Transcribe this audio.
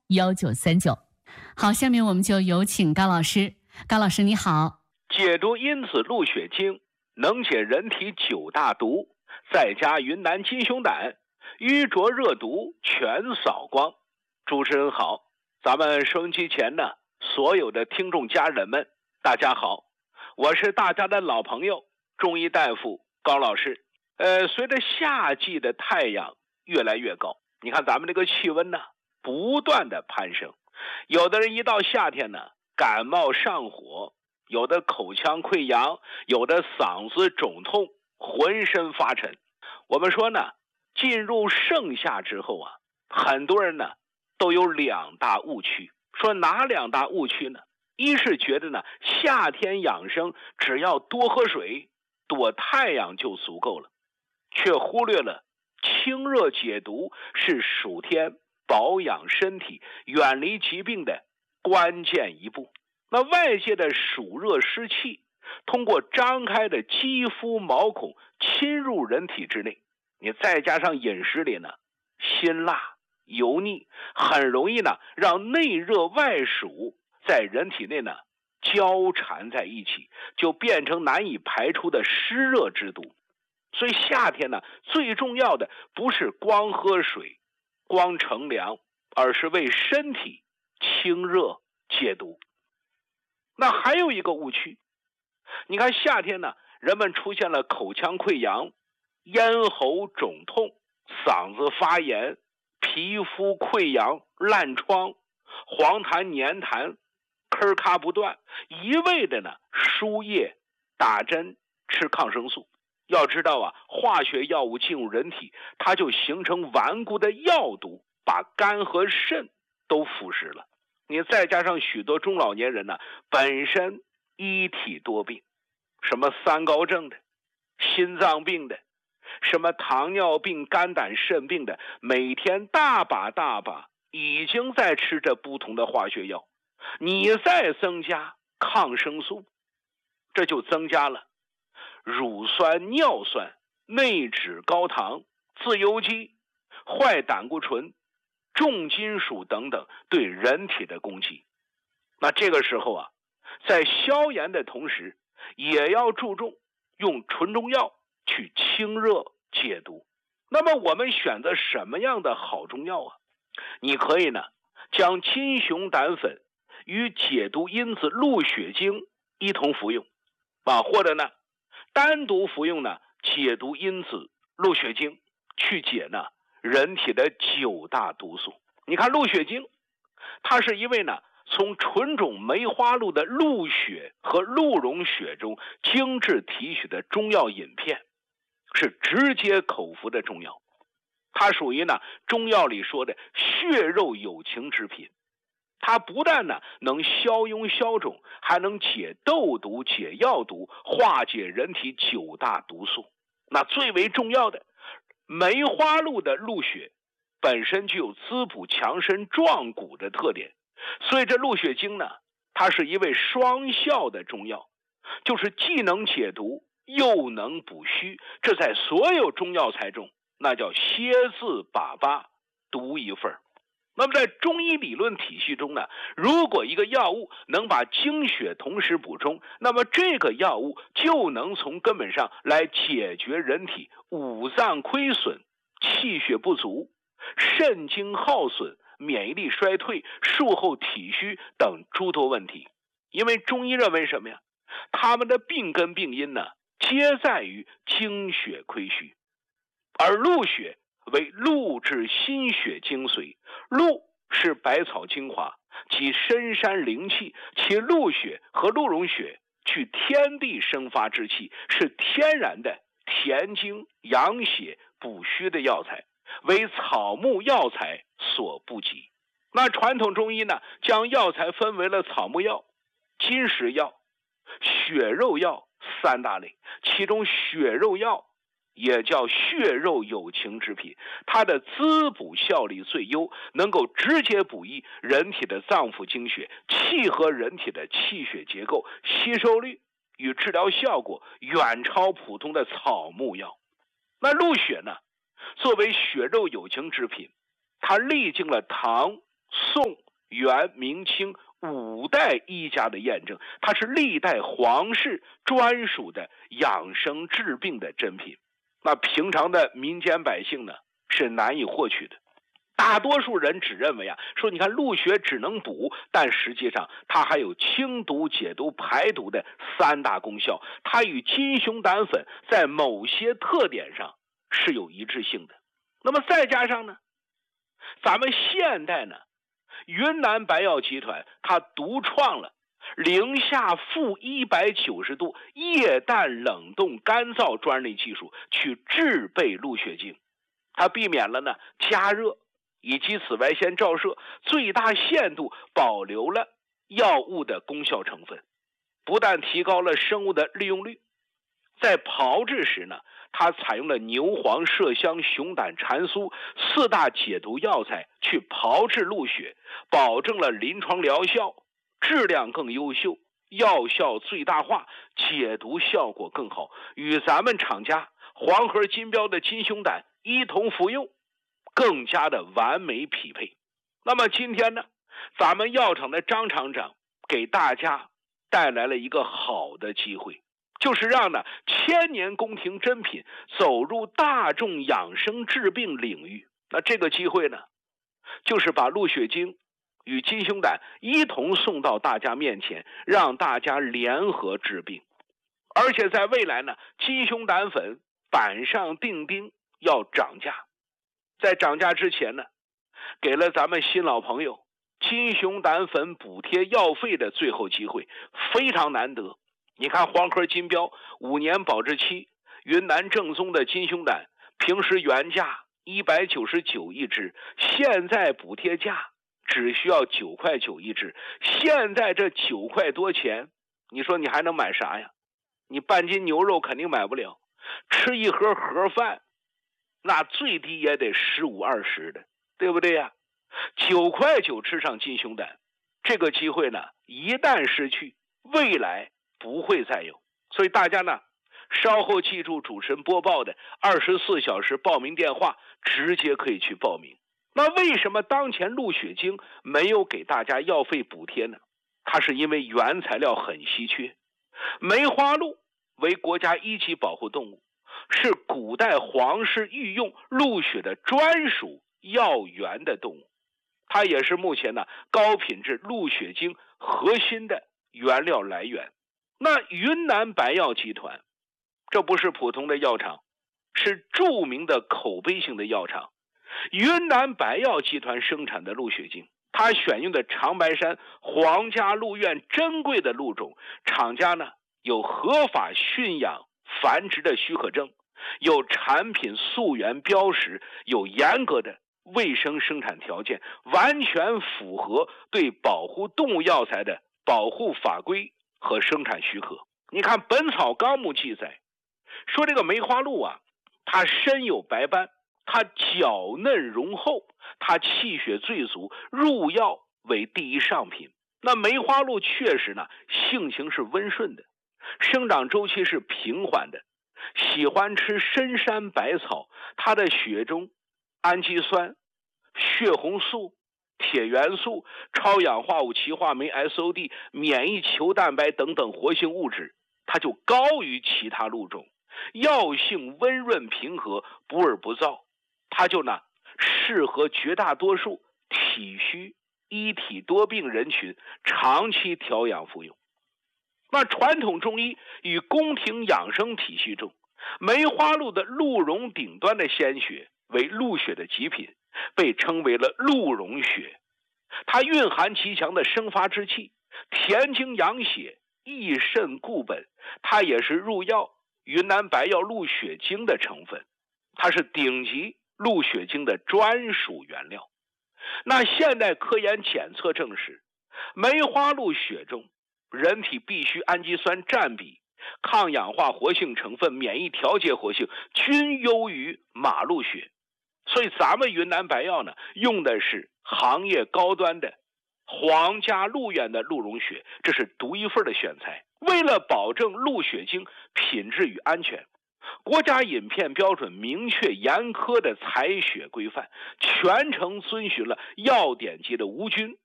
1939。好，下面我们就有请高老师。高老师你好。 解毒因子鹿血精能解人体9大毒，再加云南金熊胆，瘀浊热毒全扫光。主持人好，咱们收音机前呢所有的听众家人们，大家好，我是大家的老朋友中医大夫高老师。随着夏季的太阳越来越高，你看咱们这个气温呢不断的攀升，有的人一到夏天呢感冒上火，有的口腔溃疡，有的嗓子肿痛，浑身发沉。我们说呢，进入盛夏之后啊，很多人呢都有2大误区。说哪2大误区呢？一是觉得呢夏天养生只要多喝水，躲太阳就足够了，却忽略了清热解毒是暑天保养身体、远离疾病的关键一步。那外界的暑热湿气通过张开的肌肤毛孔侵入人体之内，你再加上饮食里呢辛辣油腻，很容易呢让内热外暑在人体内呢交缠在一起，就变成难以排出的湿热之毒。所以夏天呢最重要的不是光喝水光乘凉，而是为身体清热解毒。那还有一个误区，你看夏天呢人们出现了口腔溃疡、咽喉肿痛、嗓子发炎、皮肤溃疡、烂疮、黄痰黏痰、咳咔不断，一味的呢输液打针吃抗生素。要知道啊，化学药物进入人体，它就形成顽固的药毒，把肝和肾都腐蚀了。你再加上许多中老年人呢本身一体多病，什么三高症的、心脏病的、什么糖尿病、肝胆肾病的，每天大把已经在吃着不同的化学药，你再增加抗生素，这就增加了乳酸、尿酸、内酯高糖、自由基、坏胆固醇、重金属等等对人体的攻击。那这个时候啊，在消炎的同时，也要注重用纯中药去清热解毒。那么我们选择什么样的好中药啊？你可以呢将金熊胆粉与解毒因子鹿血精一同服用啊，或者呢单独服用呢解毒因子鹿血精，去解呢人体的9大毒素。你看鹿血精，它是一味呢从纯种梅花鹿的鹿血和鹿茸血中精制提取的中药饮片，是直接口服的中药。它属于呢中药里说的血肉有情之品，它不但呢能消痈消肿，还能解痘毒、解药毒，化解人体9大毒素。那最为重要的，梅花鹿的鹿血本身具有滋补强身壮骨的特点，所以这鹿血精呢，它是一味双效的中药，就是既能解毒又能补虚，这在所有中药材中那叫蝎子粑粑独一份。那么在中医理论体系中呢，如果一个药物能把精血同时补充，那么这个药物就能从根本上来解决人体五脏亏损、气血不足、肾精耗损、免疫力衰退、术后体虚等诸多问题。因为中医认为什么呀？他们的病根病因呢，皆在于精血亏虚，而鹿血为鹿之心血精髓，鹿是百草精华，其深山灵气，其鹿血和鹿茸血具天地生发之气，是天然的填精养血补虚的药材，为草木药材所不及。那传统中医呢，将药材分为了草木药、金石药、血肉药3大类，其中血肉药也叫血肉有情之品，它的滋补效力最优，能够直接补益人体的脏腑精血，契合人体的气血结构，吸收率与治疗效果远超普通的草木药。那鹿血呢，作为血肉有情之品，它历经了唐、 宋、元、明清5代医家的验证，它是历代皇室专属的养生治病的珍品。那平常的民间百姓呢，是难以获取的。大多数人只认为说你看鹿血只能补，但实际上它还有清毒、解毒、排毒的3大功效，它与金熊胆粉在某些特点上是有一致性的。那么再加上呢，咱们现代呢，云南白药集团它独创了零下-190度液氮冷冻干燥专利技术去制备鹿血精，它避免了呢加热以及紫外线照射，最大限度保留了药物的功效成分，不但提高了生物的利用率，在炮制时呢，它采用了牛黄、麝香、熊胆、蟾酥4大解毒药材去炮制鹿血，保证了临床疗效，质量更优秀，药效最大化，解毒效果更好，与咱们厂家黄河金标的金熊胆一同服用，更加的完美匹配。那么今天呢，咱们药厂的张厂长给大家带来了一个好的机会，就是让呢千年宫廷珍品走入大众养生治病领域。那这个机会呢，就是把鹿血精与金熊胆一同送到大家面前，让大家联合治病。而且在未来呢，金熊胆粉板上钉钉要涨价，在涨价之前呢，给了咱们新老朋友金熊胆粉补贴药费的最后机会，非常难得。你看黄河金标5年保质期，云南正宗的金熊胆，平时原价199一支，现在补贴价只需要9块9一支。现在这9块多钱，你说你还能买啥呀？你半斤牛肉肯定买不了，吃一盒盒饭那最低也得15、20的，对不对呀？9块9吃上金熊胆，这个机会呢，一旦失去，未来不会再有。所以大家呢，稍后记住主持人播报的24小时报名电话，直接可以去报名。那为什么当前鹿血精没有给大家药费补贴呢？它是因为原材料很稀缺。梅花鹿为国家1级保护动物，是古代皇室御用鹿血的专属药源的动物，它也是目前呢高品质鹿血精核心的原料来源。那云南白药集团，这不是普通的药厂，是著名的口碑性的药厂。云南白药集团生产的鹿血精，它选用的长白山皇家鹿苑珍贵的鹿种，厂家呢有合法驯养繁殖的许可证，有产品溯源标识，有严格的卫生生产条件，完全符合对保护动物药材的保护法规和生产许可。你看《本草纲目》记载说，这个梅花鹿它身有白斑，它角嫩绒厚，它气血最足，入药为第一上品。那梅花鹿确实呢，性情是温顺的，生长周期是平缓的，喜欢吃深山百草，它的血中氨基酸、血红素、铁元素、超氧化物歧化酶 SOD、 免疫球蛋白等等活性物质，它就高于其他鹿种，药性温润平和，不味不燥，它就呢适合绝大多数体虚一体多病人群长期调养服用。那传统中医与宫廷养生体系中，梅花鹿的鹿茸顶端的鲜血为鹿血的极品，被称为了鹿茸血。它蕴含极强的生发之气，填精养血，益肾固本，它也是入药云南白药鹿血精的成分，它是顶级鹿血精的专属原料。那现代科研检测证实，梅花鹿血中人体必需氨基酸占比、抗氧化活性成分、免疫调节活性均优于马鹿血。所以咱们云南白药呢，用的是行业高端的皇家鹿苑的鹿茸血，这是独一份的选材。为了保证鹿血精品质与安全， 国家饮片标准明确严苛的采血规范，全程遵循了药典级的无菌、